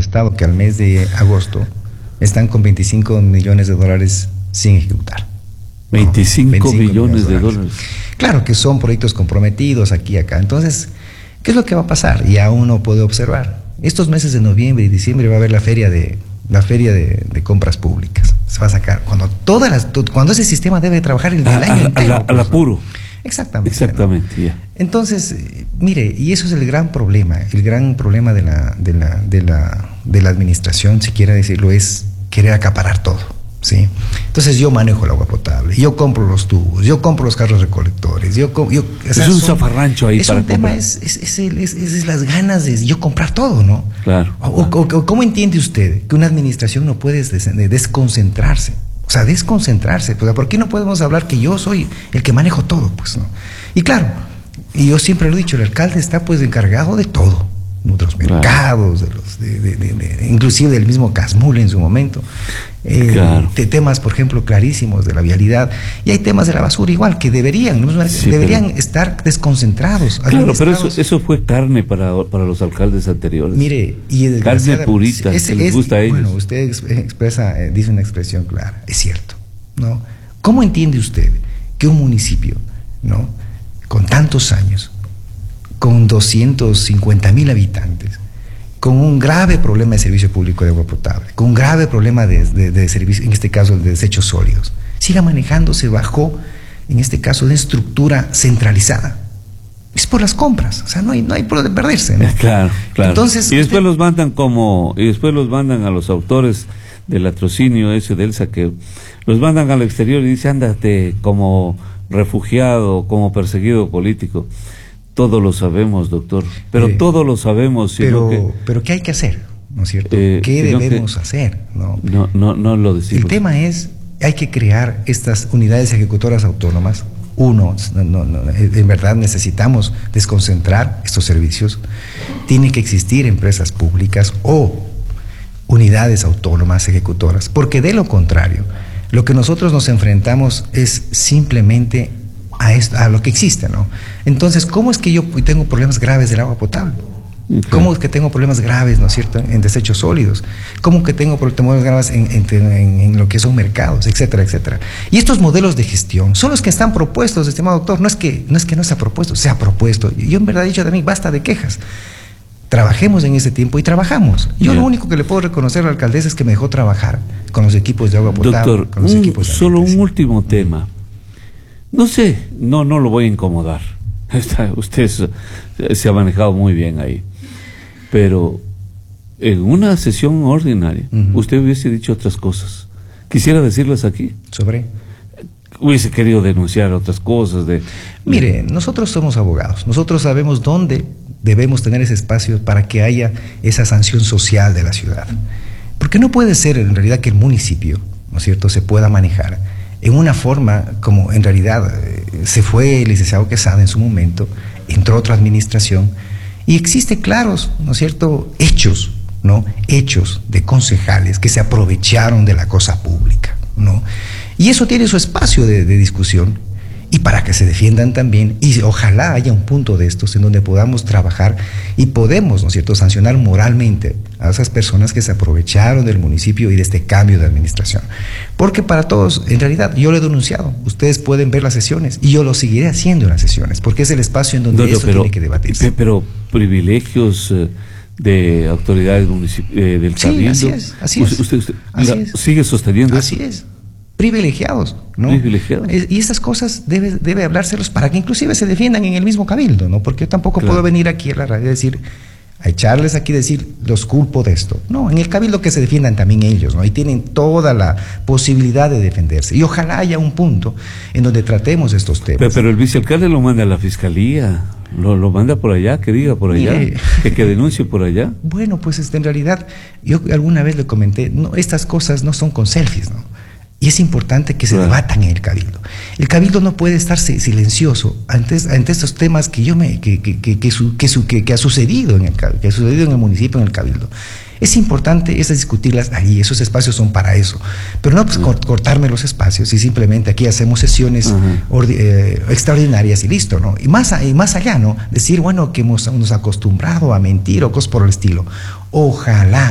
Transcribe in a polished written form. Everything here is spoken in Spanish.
manifestado que al mes de agosto están con $25 millones sin ejecutar. 25 millones de dólares. Claro que son proyectos comprometidos aquí y acá. Entonces, ¿qué es lo que va a pasar? Ya uno puede observar. Estos meses de noviembre y diciembre va a haber la feria de compras públicas. Se va a sacar cuando ese sistema debe trabajar el año entero. Al apuro. Exactamente. Exactamente, ¿no? ya. Entonces, mire, y eso es el gran problema de la administración, si quiere decirlo, es querer acaparar todo, ¿sí? Entonces yo manejo el agua potable, yo compro los tubos, yo compro los carros recolectores, es un zafarrancho ahí para comprar. Es las ganas de yo comprar todo, ¿no? Claro. ¿Cómo entiende usted que una administración no puede desconcentrarse? O sea, desconcentrarse. Pues, ¿por qué no podemos hablar que yo soy el que manejo todo? Pues, ¿no? Y claro, y yo siempre lo he dicho, el alcalde está pues encargado de todo, de los mercados, inclusive del mismo Casmul en su momento. De temas, por ejemplo, clarísimos de la vialidad, y hay temas de la basura igual que deberían estar desconcentrados. Claro, pero eso fue carne para los alcaldes anteriores. Mire, y carne purita, que les gusta a ellos. Bueno, usted dice una expresión clara, es cierto, ¿no? ¿Cómo entiende usted que un municipio, ¿no?, con tantos años, con 250,000 habitantes, con un grave problema de servicio público de agua potable, con un grave problema de servicio, en este caso de desechos sólidos, siga manejándose bajo, en este caso, de estructura centralizada? Es por las compras, o sea, no hay por dónde perderse, ¿no? Claro. Entonces, y después los mandan a los autores del latrocinio ese del saqueo, los mandan al exterior y dicen, ándate como refugiado, como perseguido político. Todo lo sabemos, doctor, pero todo lo sabemos. Pero ¿qué hay que hacer? ¿No es cierto? ¿Qué debemos hacer? No lo decimos. El tema es, hay que crear estas unidades ejecutoras autónomas. En verdad necesitamos desconcentrar estos servicios. Tiene que existir empresas públicas o unidades autónomas ejecutoras, porque de lo contrario, lo que nosotros nos enfrentamos es simplemente a lo que existe, ¿no? Entonces, ¿cómo es que yo tengo problemas graves del agua potable? ¿Cómo es que tengo problemas graves, ¿no es cierto?, en desechos sólidos? ¿Cómo que tengo problemas graves en lo que son mercados, etcétera, etcétera? Y estos modelos de gestión son los que están propuestos, estimado doctor. No es que no se ha propuesto, se ha propuesto. Yo en verdad he dicho también, basta de quejas. Trabajemos en ese tiempo y trabajamos. Yo lo único que le puedo reconocer a la alcaldesa es que me dejó trabajar con los equipos de agua potable. Doctor, con los equipos de solo un último tema. No sé, no lo voy a incomodar. Usted se ha manejado muy bien ahí. Pero en una sesión ordinaria, usted hubiese dicho otras cosas. Quisiera decirlas aquí. Hubiese querido denunciar otras cosas. Mire, nosotros somos abogados. Nosotros sabemos dónde debemos tener ese espacio para que haya esa sanción social de la ciudad. Porque no puede ser en realidad que el municipio, ¿no es cierto?, se pueda manejar en una forma como en realidad se fue el licenciado Quesada en su momento, entró otra administración y existe claros, ¿no es cierto?, hechos de concejales que se aprovecharon de la cosa pública, ¿no? Y eso tiene su espacio de discusión, y para que se defiendan también, y ojalá haya un punto de estos en donde podamos trabajar y podemos, ¿no es cierto?, sancionar moralmente a esas personas que se aprovecharon del municipio y de este cambio de administración. Porque para todos, en realidad, yo lo he denunciado, ustedes pueden ver las sesiones y yo lo seguiré haciendo en las sesiones, porque es el espacio en donde eso tiene que debatirse. Pero privilegios de autoridades del cabildo. Sí, así es. Usted así es. ¿Sigue sosteniendo así eso? Es. Privilegiados, ¿no? Privilegiados. Y estas cosas debe hablárselos para que inclusive se defiendan en el mismo cabildo, ¿no? Porque yo tampoco puedo venir aquí a la radio a echarles aquí decir, los culpo de esto. No, en el cabildo que se defiendan también ellos, ¿no? Y tienen toda la posibilidad de defenderse. Y ojalá haya un punto en donde tratemos estos temas. Pero el vicealcalde lo manda a la fiscalía, lo manda por allá, que diga por allá, que denuncie por allá. Bueno, pues en realidad, yo alguna vez le comenté, estas cosas no son con selfies, ¿no? Y es importante que se debatan en el cabildo. El cabildo no puede estar silencioso ante estos temas que ha sucedido en el municipio, en el cabildo. Es importante discutirlas allí, esos espacios son para eso. Pero no pues cortarme los espacios y simplemente aquí hacemos sesiones extraordinarias y listo, ¿no? Y más allá, ¿no? Decir, bueno, que nos acostumbrado a mentir o cosas por el estilo. Ojalá